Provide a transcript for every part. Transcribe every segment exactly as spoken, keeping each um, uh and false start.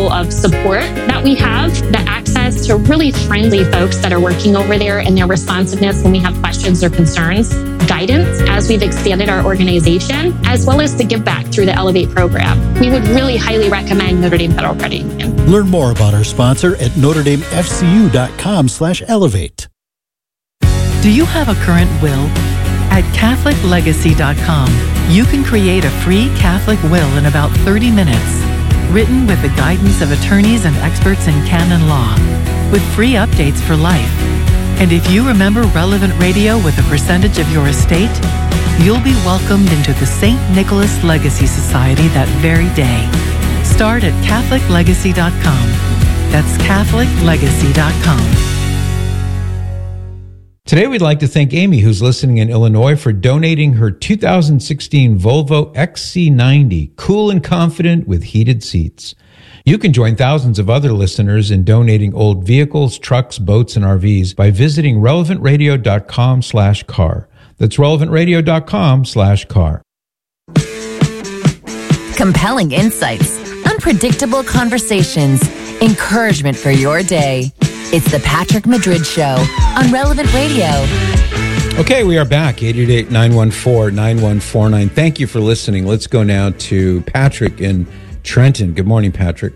level of support that we have, the access to really friendly folks that are working over there and their responsiveness when we have questions or concerns, guidance as we've expanded our organization, as well as the give back through the Elevate program. We would really highly recommend Notre Dame Federal Credit Union. Learn more about our sponsor at notre dame f c u dot com slash elevate. Do you have a current will? At catholic legacy dot com, you can create a free Catholic will in about thirty minutes, written with the guidance of attorneys and experts in canon law, with free updates for life. And if you remember relevant radio with a percentage of your estate, you'll be welcomed into the Saint Nicholas Legacy Society that very day. Start at catholic legacy dot com. That's catholic legacy dot com. Today, we'd like to thank Amy, who's listening in Illinois, for donating her two thousand sixteen Volvo X C ninety, cool and confident with heated seats. You can join thousands of other listeners in donating old vehicles, trucks, boats, and R Vs by visiting relevant radio dot com slash car. That's relevant radio dot com slash car. Compelling insights, unpredictable conversations, encouragement for your day. It's the Patrick Madrid Show on Relevant Radio. Okay, we are back. eight eight eight, nine one four, nine one four nine. Thank you for listening. Let's go now to Patrick in Trenton. Good morning, Patrick.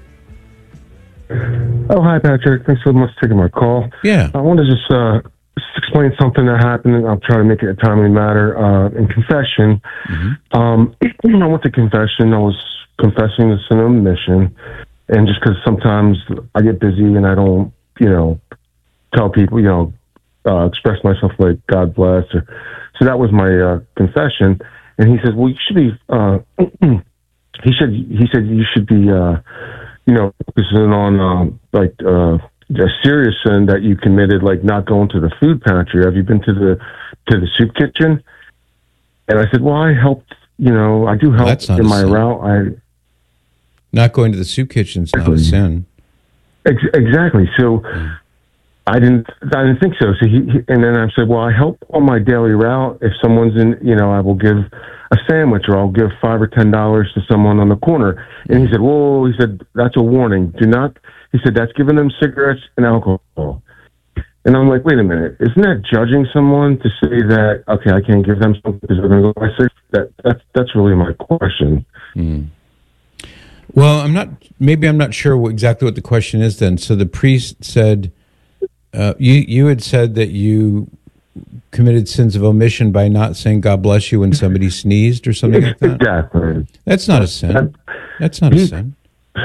Oh, hi, Patrick. Thanks so much for taking my call. Yeah. I want to just, uh, just explain something that happened, and I'll try to make it a timely matter. Uh, in confession, mm-hmm. um, I went to confession. I was confessing the sin of omission, and just because sometimes I get busy and I don't, you know, tell people, you know, uh, express myself like God bless. Or, so that was my uh, confession. And he said, well, you should be, uh, he said, he said, you should be, uh, you know, focusing on, um, like, uh, a serious sin that you committed, like not going to the food pantry. Have you been to the, to the soup kitchen? And I said, well, I helped, you know, I do help well, in my sin. route. I, Not going to the soup kitchen is not a sin. Ex- exactly. So mm. I didn't, I didn't think so. So he, he, and then I said, well, I help on my daily route. If someone's in, you know, I will give a sandwich or I'll give five or ten dollars to someone on the corner. And he said, whoa, he said, that's a warning. Do not, he said, that's giving them cigarettes and alcohol. And I'm like, wait a minute, isn't that judging someone to say that, okay, I can't give them something because they're going to go buy cigarettes? That, that's, that's really my question. Mm. Well, I'm not, maybe I'm not sure what, exactly what the question is then. So the priest said, uh, you, you had said that you committed sins of omission by not saying God bless you when somebody sneezed or something like that? Exactly. That's not a sin. That's not he, a sin.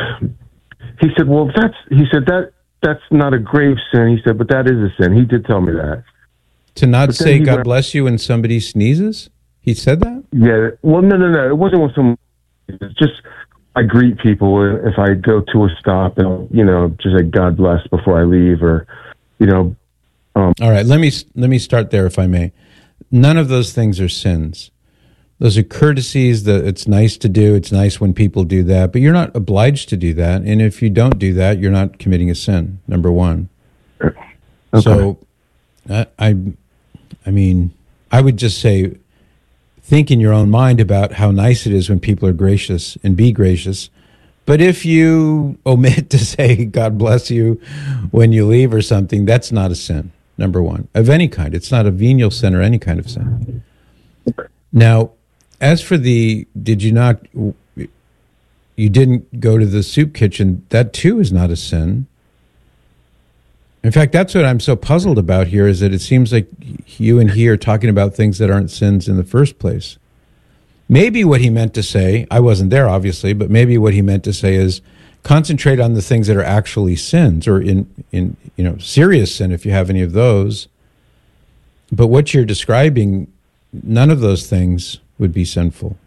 He said, well, that's, he said, that that's not a grave sin. He said, but that is a sin. He did tell me that. To not but say God went, bless you when somebody sneezes? He said that? Yeah. Well, no, no, no. It wasn't when someone, it's just, I greet people if I go to a stop and, you know, just say God bless before I leave, or, you know. Um, All right, let me let me start there, if I may. None of those things are sins. Those are courtesies that it's nice to do. It's nice when people do that, but you're not obliged to do that. And if you don't do that, you're not committing a sin, number one. Okay. So, I, I, I mean, I would just say, think in your own mind about how nice it is when people are gracious, and be gracious. But if you omit to say God bless you when you leave or something, that's not a sin, number one, of any kind. It's not a venial sin or any kind of sin. Now, as for the, did you not, you didn't go to the soup kitchen, that too is not a sin. In fact, that's what I'm so puzzled about here, is that it seems like you and he are talking about things that aren't sins in the first place. Maybe what he meant to say, I wasn't there obviously, but maybe what he meant to say is concentrate on the things that are actually sins, or in, in you know, serious sin if you have any of those. But what you're describing, none of those things would be sinful.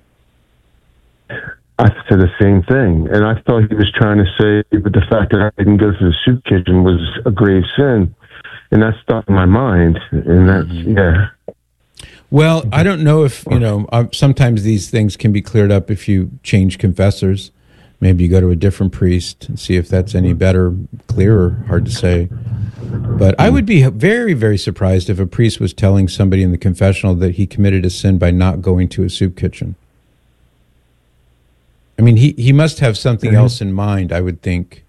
I said the same thing, and I thought he was trying to say, but the fact that I didn't go to the soup kitchen was a grave sin, and that stuck in my mind, and that's, mm-hmm. yeah. Well, I don't know if, you know, um, sometimes these things can be cleared up if you change confessors. Maybe you go to a different priest and see if that's any better, clearer, hard to say. But I would be very, very surprised if a priest was telling somebody in the confessional that he committed a sin by not going to a soup kitchen. I mean, he, he must have something mm-hmm. else in mind, I would think.